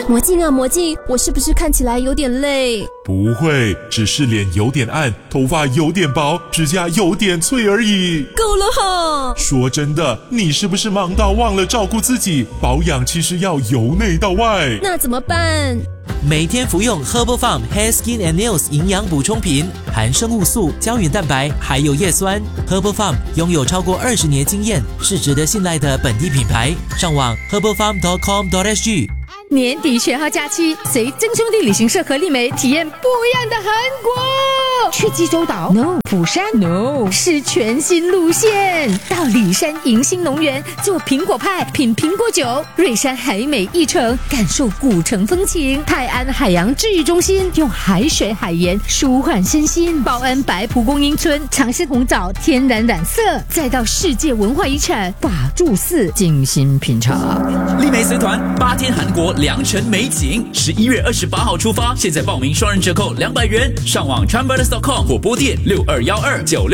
魔镜啊魔镜，我是不是看起来有点累？ 不会，只是脸有点暗，头发有点薄，指甲有点脆而已。 够了哈！ 说真的，你是不是忙到忘了照顾自己？保养其实要由内到外。 那怎么办？ 每天服用 Herbal Farm Hair Skin and Nails 营养补充品，含生物素、胶原蛋白，还有叶酸。Herbal Farm 拥有超过20年经验，是值得信赖的本地品牌。上网 herbalfarm.com.sg。 年底全号假期，随真兄弟旅行社和丽梅体验不一样的韩国。去济州岛 ？No。釜山 ？No。是全新路线，到里山迎新农园做苹果派，品苹果酒；瑞山海美一城感受古城风情；泰安海洋治愈中心用海水海盐舒缓身心；报恩白蒲公英村尝试红枣天然染色；再到世界文化遗产法住寺精心品尝。 丽梅随团8天韩国良辰美景，11月28号出发，现在报名双人折扣200元，上网 Travellers.com 或拨电621296。